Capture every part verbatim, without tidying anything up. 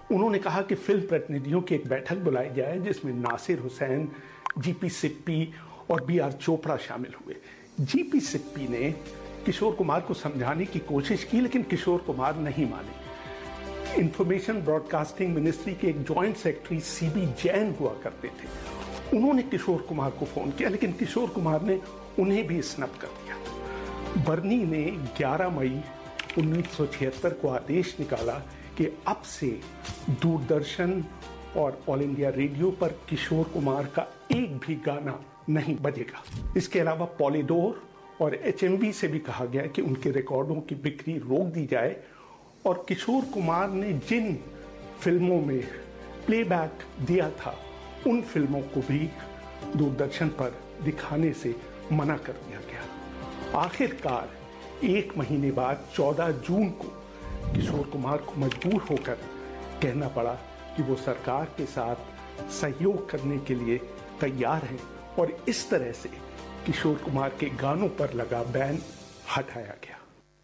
उन्होंने कहा कि फिल्म प्रतिनिधियों की एक बैठक बुलाई जाए जिसमें नासिर हुसैन, जीपी सिप्पी और बी आर चोपड़ा शामिल हुए। जीपी सिप्पी ने किशोर कुमार को समझाने की कोशिश की, लेकिन किशोर कुमार नहीं माने। इंफॉर्मेशन ब्रॉडकास्टिंग मिनिस्ट्री के एक जॉइंट सेक्रेटरी सीबी जैन हुआ करते थे। उन्होंने किशोर कुमार को फोन किया, लेकिन किशोर कुमार ने उन्हें भी स्नप कर दिया। बर्नी ने ग्यारह मई उन्नीस सौ छिहत्तर को आदेश निकाला कि अब से दूरदर्शन और ऑल इंडिया रेडियो पर किशोर कुमार का एक भी गाना नहीं बजेगा। इसके अलावा पॉलीडोर और एचएमवी से भी कहा गया कि उनके रिकॉर्डों की बिक्री रोक दी जाए और किशोर कुमार ने जिन फिल्मों में प्लेबैक दिया था उन फिल्मों को भी दूरदर्शन पर दिखाने से मना कर दिया गया। आखिरकार एक महीने बाद चौदह जून को किशोर कुमार को मजबूर होकर कहना पड़ा कि वो सरकार के साथ सहयोग करने के लिए तैयार हैं और इस तरह से किशोर कुमार के गानों पर लगा बैन हटाया गया।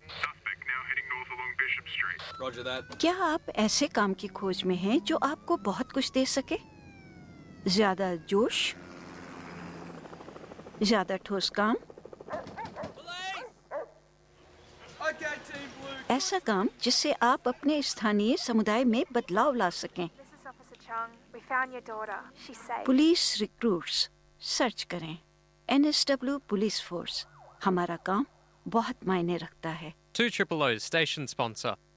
क्या आप ऐसे काम की खोज में हैं जो आपको बहुत कुछ दे सके? ज्यादा जोश, ज्यादा ठोस काम, ऐसा काम जिससे आप अपने स्थानीय समुदाय में बदलाव ला सकें। पुलिस रिक्रूट्स सर्च करें N S W police force. हमारा काम बहुत मायने रखता है। To triple O station sponsor.